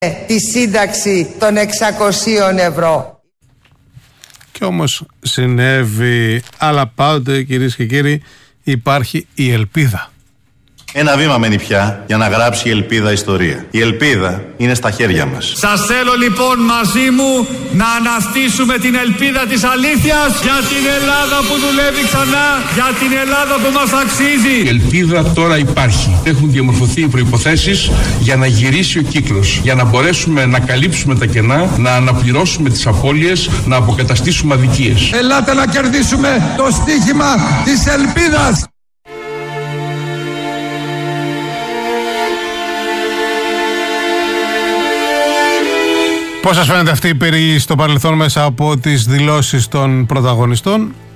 τη σύνταξη των 600 ευρώ. Και όμως συνέβη, αλλά πάντοτε, κυρίες και κύριοι, υπάρχει η ελπίδα. Ένα βήμα μένει πια για να γράψει η ελπίδα ιστορία. Η ελπίδα είναι στα χέρια μας. Σας θέλω λοιπόν μαζί μου να αναστήσουμε την ελπίδα της αλήθειας για την Ελλάδα που δουλεύει ξανά, για την Ελλάδα που μας αξίζει. Η ελπίδα τώρα υπάρχει. Έχουν διαμορφωθεί οι προϋποθέσεις για να γυρίσει ο κύκλος, για να μπορέσουμε να καλύψουμε τα κενά, να αναπληρώσουμε τις απώλειες, να αποκαταστήσουμε αδικίες. Ελάτε να κερδίσουμε το στοίχημα της ελπίδας. Πώς σας φαίνεται αυτή η περί στο παρελθόν μέσα από τις δηλώσεις των πρωταγωνιστών?